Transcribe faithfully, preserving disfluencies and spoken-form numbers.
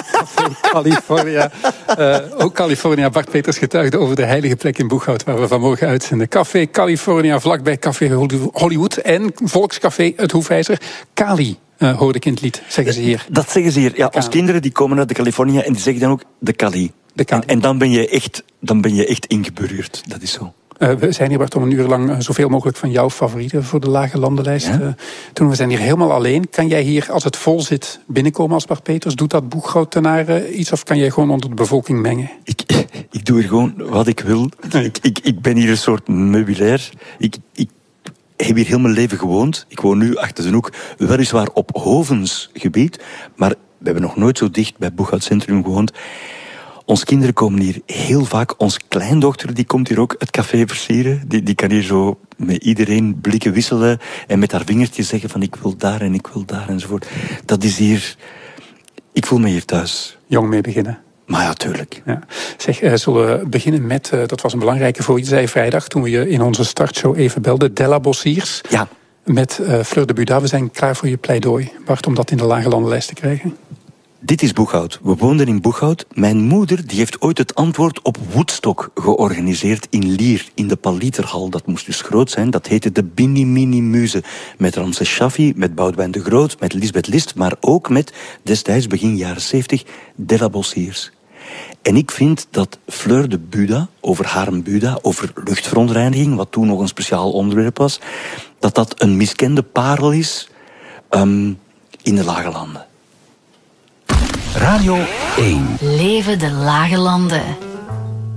Café California. Uh, ook California. Bart Peters getuigde over de heilige plek in Boeghout, waar we vanmorgen uitzenden. Café California, vlakbij Café Hollywood. En Volkscafé Het Hoefijzer. Cali, uh, hoorde ik in het lied, zeggen ze hier. Dat zeggen ze hier. Ja, onze kinderen die komen uit de California en die zeggen dan ook de Cali. De Cali. En, en dan ben je echt, dan ben je echt ingeburgerd. Dat is zo. Uh, we zijn hier, Bart, om een uur lang uh, zoveel mogelijk van jouw favorieten voor de Lage Landenlijst. Ja? Uh, toen we zijn hier helemaal alleen. Kan jij hier, als het vol zit, binnenkomen als Bart Peters? Doet dat Boeghout-tenaren iets of kan jij gewoon onder de bevolking mengen? Ik, ik doe hier gewoon wat ik wil. Nee. Ik, ik, ik ben hier een soort meubilair. Ik, ik heb hier heel mijn leven gewoond. Ik woon nu achter de hoek, weliswaar op Hovensgebied, maar we hebben nog nooit zo dicht bij Boeghout Centrum gewoond. Onze kinderen komen hier heel vaak. Onze kleindochter die komt hier ook het café versieren. Die, die kan hier zo met iedereen blikken wisselen en met haar vingertjes zeggen van ik wil daar en ik wil daar enzovoort. Dat is hier... Ik voel me hier thuis. Jong mee beginnen. Maar ja, tuurlijk. Ja. Zeg, uh, zullen we beginnen met, uh, dat was een belangrijke voor je zei vrijdag, toen we je in onze startshow even belden, Della Bossiers. Ja. Met uh, Fleur de Buda. We zijn klaar voor je pleidooi, Bart, om dat in de Lage Landenlijst te krijgen. Dit is Boeghout. We woonden in Boeghout. Mijn moeder die heeft ooit het antwoord op Woodstock georganiseerd in Lier, in de Paliterhal. Dat moest dus groot zijn. Dat heette de Bini Mini Muze. Met Ramses Shaffi, met Boudewijn de Groot, met Lisbeth List, maar ook met, destijds begin jaren zeventig, Della Bossiers. En ik vind dat Fleur de Buda, over Harem Buda, over luchtverontreiniging, wat toen nog een speciaal onderwerp was, dat dat een miskende parel is um, in de Lage Landen. Radio één. Leven de Lage Landen.